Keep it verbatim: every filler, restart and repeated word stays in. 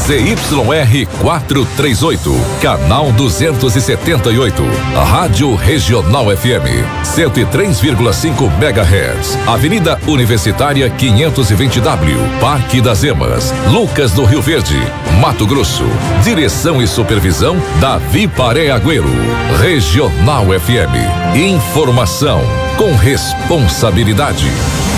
Z Y R quatrocentos e trinta e oito, canal duzentos e setenta e oito, Rádio Regional F M, cento e três vírgula cinco megahertz, Avenida Universitária quinhentos e vinte W, Parque das Emas, Lucas do Rio Verde, Mato Grosso. Direção e supervisão Davi Paré Agüero. Regional F M, informação com responsabilidade.